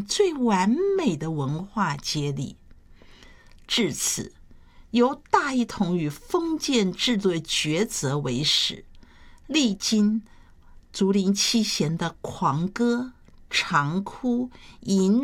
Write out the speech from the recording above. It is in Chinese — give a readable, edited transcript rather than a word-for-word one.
最完美的文化接力。至此，由大一统与封建制度的抉择为始，历经竹林七贤的狂歌、长哭、吟